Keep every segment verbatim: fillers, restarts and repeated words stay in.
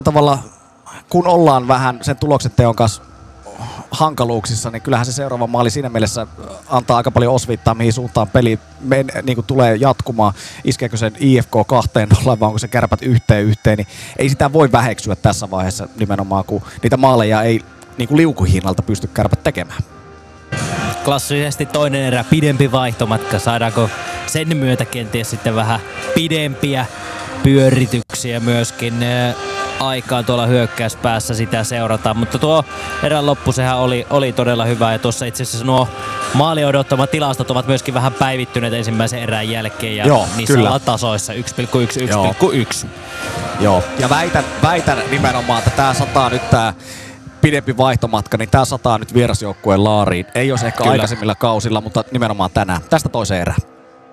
tavalla, kun ollaan vähän sen tuloksen teon kanssa hankaluuksissa, niin kyllähän se seuraava maali siinä mielessä antaa aika paljon osviittaa, mihin suuntaan peli men, niin kuin tulee jatkumaan. Iskeekö sen I F K kahteen nollaan vai onko se Kärpät yhteen yhteen, niin ei sitä voi väheksyä tässä vaiheessa nimenomaan, kun niitä maaleja ei niin kuin liukuhinnalta pysty Kärpät tekemään. Klassisesti toinen erä, pidempi vaihtomatka. Saadaanko sen myötä kenties sitten vähän pidempiä pyörityksiä myöskin aikaan tuolla hyökkäyspäässä, sitä seurataan. Mutta tuo erän loppu, sehän oli, oli todella hyvä. Ja tuossa itse asiassa nuo maali odottamat tilastot ovat myöskin vähän päivittyneet ensimmäisen erän jälkeen. Ja Joo, niissä kyllä. ollaan tasoissa yksi pilkku yksi, yksi pilkku yksi. Joo, ja väitän, väitän nimenomaan, että tää sataa nyt tää pidempi vaihtomatka, niin tää sataa nyt vierasjoukkueen laariin. Ei olisi ehkä Kyllä. aikaisemmilla kausilla, mutta nimenomaan tänään. Tästä toiseen erään.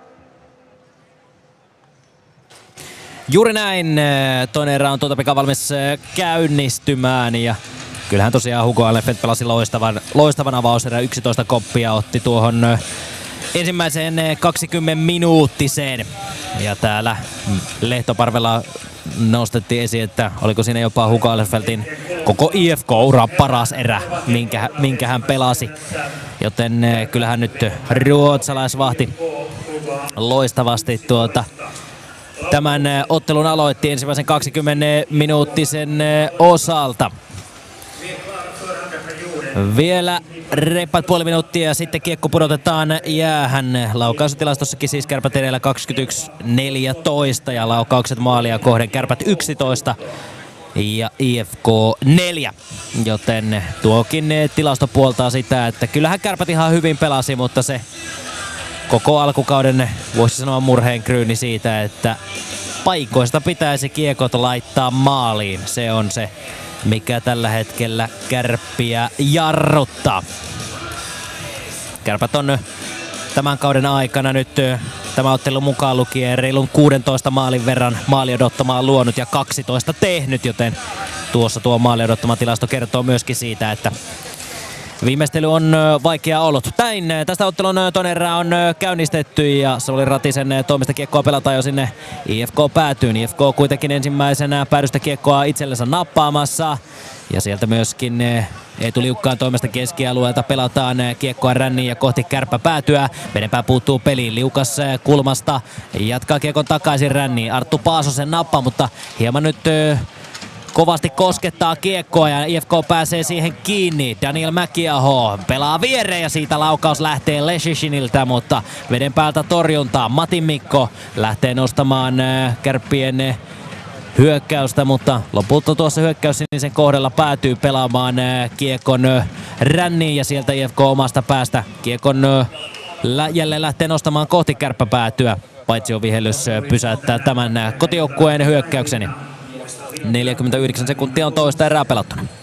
Juuri näin, toinen erä on tuota pika valmis käynnistymään ja kyllähän tosiaan Hugo Allenfeldt pelasi loistavan, loistavan avauserän, yksitoista koppia otti tuohon ensimmäiseen kaksikymmentä minuuttiseen ja täällä Lehtoparvella nostettiin esiin, että oliko siinä jopa Hugo Allenfeldtin koko I F K-uran paras erä, minkä, minkä hän pelasi, joten kyllähän nyt ruotsalaisvahti loistavasti tuota tämän ottelun aloitti ensimmäisen kaksikymmentä minuuttisen osalta. Vielä reippaat puoli minuuttia ja sitten kiekko pudotetaan jäähän. Laukaisutilastossakin siis Kärpät edellä kaksikymmentäyksi neljätoista ja laukaukset maalia kohden Kärpät yksitoista ja I F K neljä. Joten tuokin tilasto puoltaa sitä, että kyllähän Kärpät ihan hyvin pelasi, mutta se koko alkukauden voisi sanoa murheenkryyni siitä, että paikoista pitäisi kiekot laittaa maaliin. Se on se, mikä tällä hetkellä Kärppiä jarruttaa. Kärpät on tämän kauden aikana nyt tämä ottelu mukaan lukien reilun kuusitoista maalin verran maali odottamaan luonut ja kaksitoista tehnyt, joten tuossa tuo maali odottama tilasto kertoo myöskin siitä, että viimeistely on vaikea ollut. Näin, tästä ottelun toinen erä on käynnistetty ja Sauli Ratisen toimesta kiekkoa pelataan jo sinne I F K päätyyn. I F K kuitenkin ensimmäisenä päädystä kiekkoa itsellensä nappaamassa. Ja sieltä myöskin Eetu Liukkaan toimesta keskialueelta pelataan kiekkoa ränniin ja kohti Kärppä päätyä. Vedenpää puuttuu peliin. Liukas kulmasta jatkaa kiekon takaisin ränniin. Arttu Paasosen nappa, mutta hieman nyt kovasti koskettaa kiekkoa ja I F K pääsee siihen kiinni. Daniel Mäkiaho pelaa viereen ja siitä laukaus lähtee Leshishiniltä, mutta veden päältä torjuntaa. Matin Mikko lähtee nostamaan Kärppien hyökkäystä, mutta lopulta tuossa hyökkäyssinisen kohdalla päätyy pelaamaan kiekon ränniin ja sieltä I F K omasta päästä kiekon jälleen lähtee nostamaan kohti kärppäpäätyä. Paitsi on vihellys pysäyttää tämän kotijoukkueen hyökkäyksen. neljäkymmentäyhdeksän sekuntia on toista erää pelattuna.